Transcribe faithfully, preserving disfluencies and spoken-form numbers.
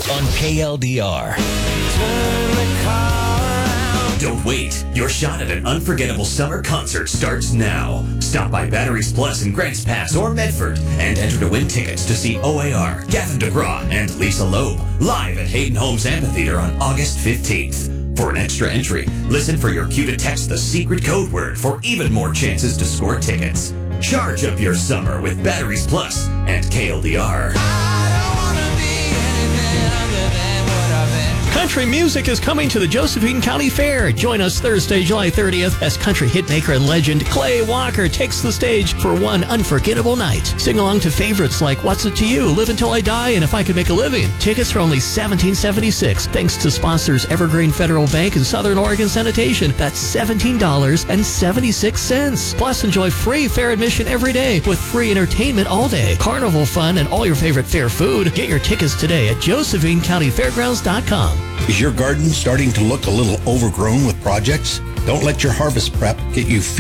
on K L D R. Don't wait. Your shot at an unforgettable summer concert starts now. Stop by Batteries Plus in Grants Pass or Medford and enter to win tickets to see O A R, Gavin DeGraw, and Lisa Loeb live at Hayden Homes Amphitheater on August fifteenth. For an extra entry, listen for your cue to text the secret code word for even more chances to score tickets. Charge up your summer with Batteries Plus and K L D R. Country music is coming to the Josephine County Fair. Join us Thursday, July thirtieth, as country hitmaker and legend Clay Walker takes the stage for one unforgettable night. Sing along to favorites like What's It To You, Live Until I Die, and If I Could Make a Living. Tickets are only seventeen seventy-six, thanks to sponsors Evergreen Federal Bank and Southern Oregon Sanitation. That's seventeen dollars and seventy-six cents. Plus, enjoy free fair admission every day with free entertainment all day, carnival fun, and all your favorite fair food. Get your tickets today at josephine county fairgrounds dot com. Is your garden starting to look a little overgrown with projects? Don't let your harvest prep get you